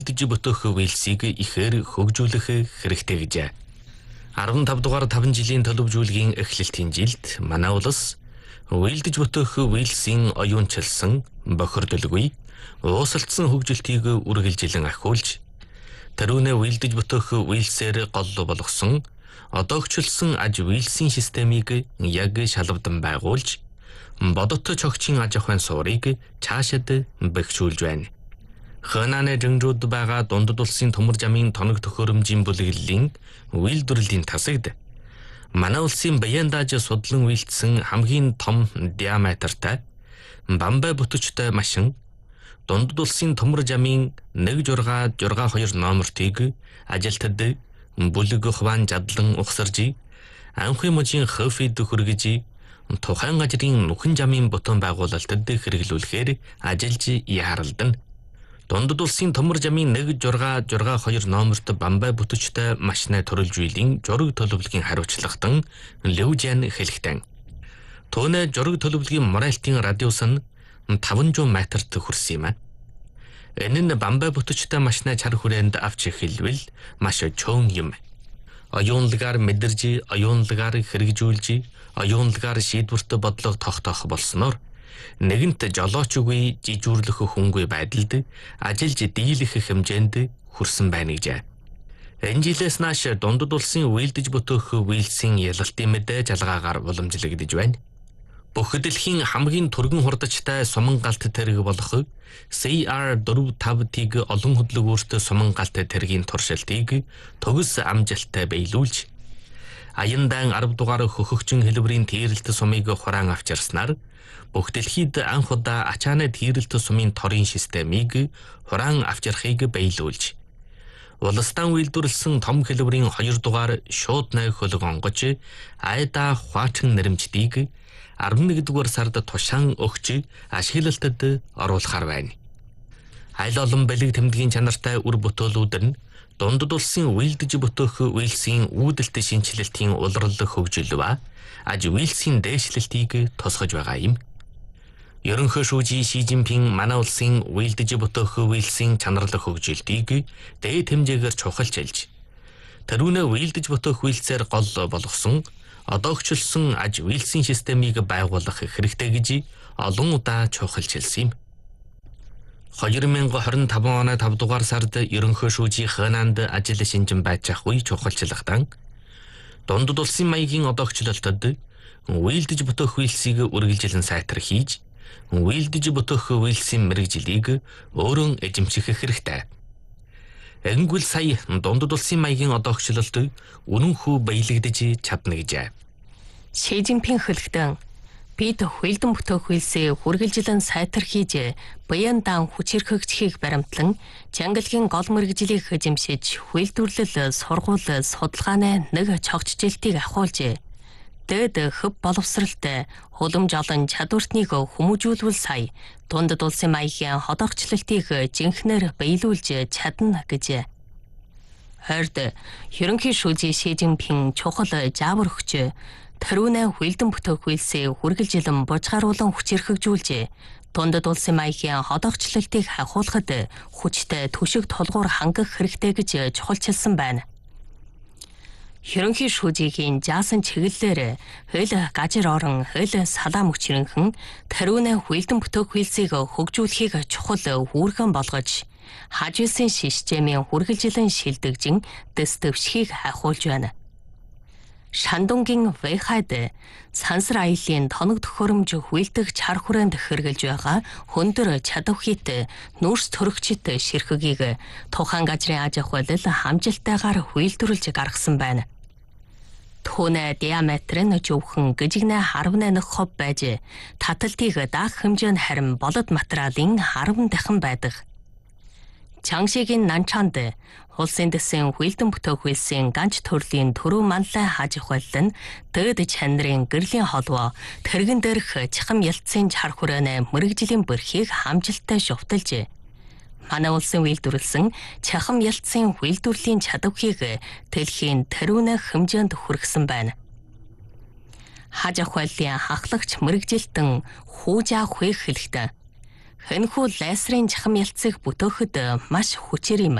Дэж бүтэх үйлсийг ихээр хөгжүүлэх хэрэгтэй гэжээ. 15 дугаар 5 жилийн төлөвлөгийн эхлэлтийн жилд манай улс үйлдэж бүтэх үйлсийн оюунчилсан, бохирдолгүй, уусалтсан хөгжилтийг үргэлжилэн ахиулж, тэрүүнээ үйлдэж бүтэх үйлсээр гол болгосон, одоогчлсон аж үйлсийн системийг яг шалавдан байгуулж, бодот чогчийн аж ахуйн суурийг цаашид бэхжүүлж байна. Хананы жинжүүд байгаа дундад улсын төмөр замын тоног төхөөрөмжийн бүлэглэлийн үйлдвэрлэлийн тасагд манай улсын Баяндаж судлан үйлдсэн хамгийн том диаметртай бамбай бүтцтэй машин дундад улсын төмөр замын 1662 номертыг ажилтад бүлэг хван задлан ухсарж анхны мужийн хөфид хүргэж тухайн ажрын нүхэн замын бутан байгуулалтад хэрэглүүлэхээр ажиллаж яаралдан. Дундад улсын төмөр замын 1662 номерт бамбай бүтцтэй машины төрөлж үйлийн жураг төлөвлөгийн хариуцлагатан Лүжэн хэлэхтэн. Түүнээ жураг төлөвлөгийн моральтын радиус нь 500 метрт хүрсэн юм. Энэ нь бамбай бүтцтэй машины чар хүрээнд авч эхэлвэл маш чөөн юм. Оюунлагаар мэдэрж, оюунлагаар хэрэгжүүлж, оюунлагаар шийдвэрт бодлого тогтоох болсноор нэгэнт жолоочгүй жижүүрлэх хүнгүй байдалд ажиллаж дийлэх хэмжээнд хүрсэн байна гэжээ. Энэ жилээс нааш дундад улсын үйлдэж бүтэх үйлсийн ялалтын мэдээ жалгаагаар уламжлагдж байна. Бүх дэлхийн хамгийн түргэн хурдчтай суман галт тэрэг болох CR45-ийг олон хөдөлгөөрт суман галт тэргийн туршилтыг төгс амжилттай биелүүлж, аяндан 10 дугаар хөхөгчин хэлбэрийн тээрэлт сумыг хураан авчирснаар бүх дэлхийд анх удаа ачааны тээрэлт сумын торын системийг хураан авчирхийг биелүүлж, улстан үйлдвэрлэсэн том хэлбэрийн 2 дугаар шууд найх хөлөг онгоч айда хуучин нэрэмждийг 11 дугаар сард тушаан өгч ашиглалтад оруулахар байна. Айл олон бэлэг тэмдгийн чанартай үр бүтээлүүд нь дундад улсын үйлдэж бүтэх үйлсийн үүдэлт шинжилэлтийн улрал хөгжил ба аж үйлсийн дээшлэлтийг тусгаж байгаа юм. Ерөнхий шүүжий Ши Жинпин манай улсын үйлдэж бүтэх үйлсийн чанарлах хөгжилтийг дээд хэмжээгээр чухалчилж, тэрүүнээ үйлдэж бүтэх үйлсээр гол болгосон, одоогчлсон аж үйлсийн системийг байгуулах хэрэгтэй гэж олон удаа чухалчилсан юм. 2025 оны 5 дугаар сард ерөнхий шүүжий Хананд ажил шинжин байж ах үе чухалчлагдан дундад улсын маягийн одоогчлолтод үйлдэж бүтэх үйлсийг үргэлжилэн сайтар хийж, үйлдэж бүтэх үйлсийн мэргэжлийг өөрөн эзэмших хэрэгтэй. Энгүүл сая дундад улсын маягийн одоогчлолт үнэнхүү баялагдж чадна гэжээ. Ши Жинпин хэлэхдээ бид үйлдэн бүтэх үйлсээ хүргэлжилэн сайтар хийж, Баяндан хүч хэрхэгдэхийг баримтлан, Жангалгийн гол мэргэжлийг эзэмшиж, үйлдвэрлэл, сургууль, судалгааны нэг цогцжилтийг ахиулж, дээд хөв боловсралтай уламж олон чадвартныг хүмүүжүүлвэл сая дундад улсын маягийн одоогчлолтыг жинхнээр биелүүлж чадна гэжээ. Хорд ерөнхий шүүжий Ши Жинпин чухал заавар өгч, тэрүүнээ үйлдэн бүтэх үйлсээ хүргэлжилэн бужгааруулан хүч хэрхэгжүүлж, дундад улсын маягийн одоогчлолтыг хахуулахад хүчтэй түшиг тулгуур хангах хэрэгтэй гэж чухалчилсан байна. Ерөнхий шүүжигийн жаасан чиглэлээр хөл гажир орон хөл салаа мөчрөнхөн тэрүүнээ үйлдэн бүтэх үйлсийг хөгжүүлэхийг чухал үүргэн болгож, хажуусын системийн хүргэлжилэн шилдэгжин дэс төвшгийг хахуулж байна. Шандунгийн Вэхайд сансар аялын тоног төхөөрөмж хүйлдэх чар хүрээнд хэрэгжилж байгаа хөндөр чадвхийт нүүрс төрөгчит ширхэгийг тухайн газрын аж ахуйлал хамжилттайгаар хүйлдвэрлэж гаргасан байна. Түүнээ диаметр нь зөвхөн гжигнэ 11 хов байж, таталтыг даах хэмжээ нь харин болод материалын 10 дахин байдаг. Чангшигийн Нанчанд улсын дэсийн үйлдэн бүтэх үйлсийн ганц төрлийн төрөө манлай хааж ахвал нь дээд чанарын гэрлийн холбоо тэрэгэн дээрх чахам ялцын чар хүрээнэ мэрэгжлийн бэрхийг хамжилттай шувталж, манай улсын үйлдвэрлэсэн чахам ялцын үйлдвэрлэлийн чадварыг дэлхийн тэрүүнэ хэмжээнд хүргэсэн байна. Хааж ахвалын хахлагч мэрэгжилтэн хүүжаа хүэх хэлэхдээ Хэнхүү лайсрын чахам ялцыг бүтөөхөд маш хүчээр юм.